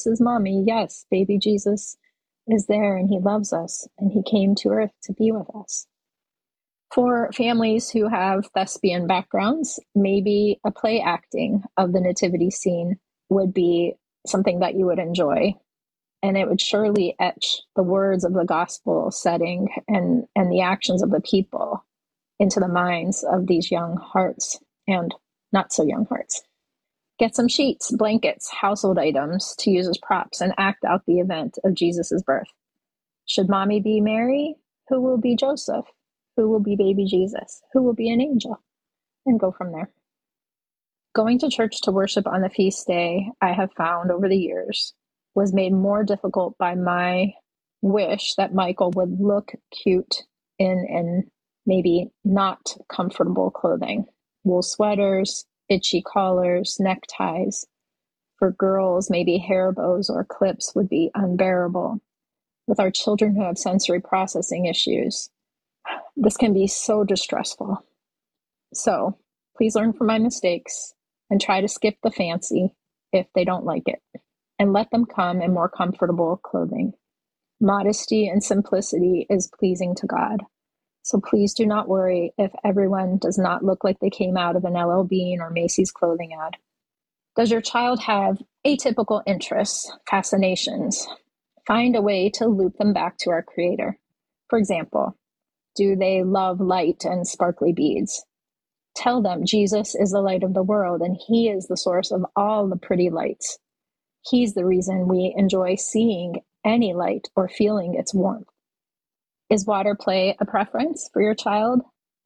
is mommy. Yes, baby Jesus is there and he loves us and he came to earth to be with us. For families who have thespian backgrounds, maybe a play acting of the nativity scene would be something that you would enjoy. And it would surely etch the words of the gospel setting and the actions of the people into the minds of these young hearts and not so young hearts. Get some sheets, blankets, household items to use as props and act out the event of Jesus's birth. Should mommy be Mary? Who will be Joseph? Who will be baby Jesus? Who will be an angel? And go from there. Going to church to worship on the feast day, I have found over the years, was made more difficult by my wish that Michael would look cute in maybe not comfortable clothing. Wool sweaters, itchy collars, neckties. For girls, maybe hair bows or clips would be unbearable. With our children who have sensory processing issues, this can be so distressful. So please learn from my mistakes and try to skip the fancy if they don't like it, and let them come in more comfortable clothing. Modesty and simplicity is pleasing to God. So please do not worry if everyone does not look like they came out of an LL Bean or Macy's clothing ad. Does your child have atypical interests, fascinations? Find a way to loop them back to our Creator. For example, do they love light and sparkly beads? Tell them Jesus is the light of the world and he is the source of all the pretty lights. He's the reason we enjoy seeing any light or feeling its warmth. Is water play a preference for your child?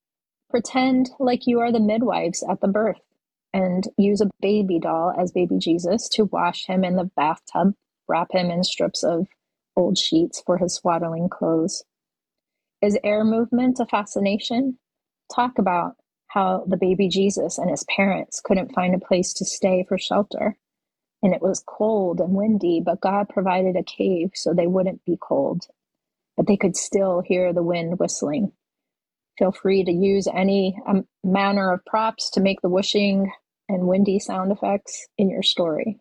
Pretend like you are the midwives at the birth and use a baby doll as baby Jesus to wash him in the bathtub, wrap him in strips of old sheets for his swaddling clothes. Is air movement a fascination? Talk about how the baby Jesus and his parents couldn't find a place to stay for shelter. And it was cold and windy, but God provided a cave so they wouldn't be cold, but they could still hear the wind whistling. Feel free to use any manner of props to make the whooshing and windy sound effects in your story.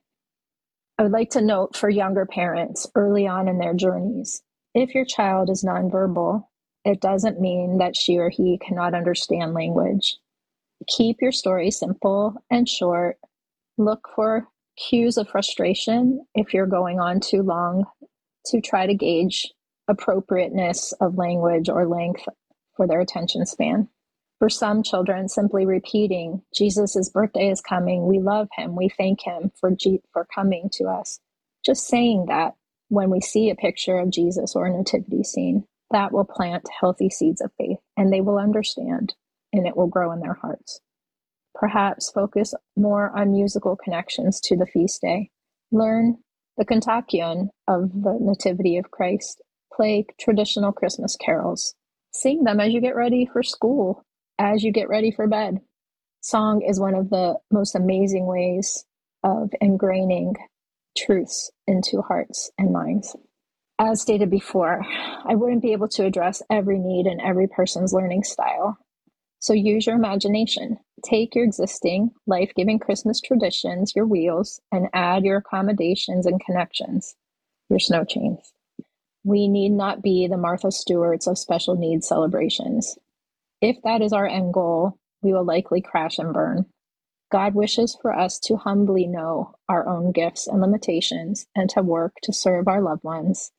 I would like to note for younger parents early on in their journeys, if your child is nonverbal, it doesn't mean that she or he cannot understand language. Keep your story simple and short. Look for cues of frustration if you're going on too long to try to gauge appropriateness of language or length for their attention span. For some children, simply repeating, Jesus' birthday is coming, we love him, we thank him for coming to us. Just saying that when we see a picture of Jesus or a nativity scene, that will plant healthy seeds of faith, and they will understand, and it will grow in their hearts. Perhaps focus more on musical connections to the feast day. Learn the Kontakion of the Nativity of Christ. Play traditional Christmas carols. Sing them as you get ready for school, as you get ready for bed. Song is one of the most amazing ways of ingraining truths into hearts and minds. As stated before, I wouldn't be able to address every need in every person's learning style. So use your imagination. Take your existing life-giving Christmas traditions, your wheels, and add your accommodations and connections, your snow chains. We need not be the Martha Stewarts of special needs celebrations. If that is our end goal, we will likely crash and burn. God wishes for us to humbly know our own gifts and limitations and to work to serve our loved ones.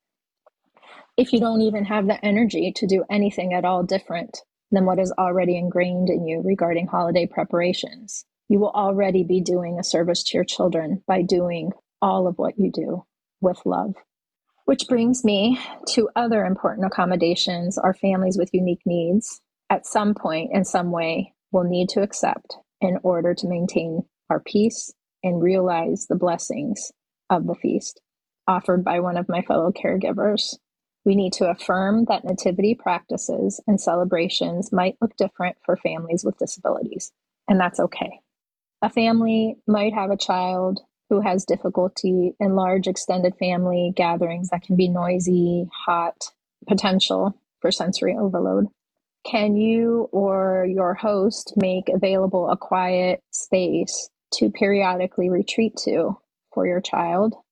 If you don't even have the energy to do anything at all different than what is already ingrained in you regarding holiday preparations, you will already be doing a service to your children by doing all of what you do with love. Which brings me to other important accommodations our families with unique needs at some point in some way will need to accept in order to maintain our peace and realize the blessings of the feast offered by one of my fellow caregivers. We need to affirm that nativity practices and celebrations might look different for families with disabilities, and that's okay. A family might have a child who has difficulty in large extended family gatherings that can be noisy, hot, potential for sensory overload. Can you or your host make available a quiet space to periodically retreat to for your child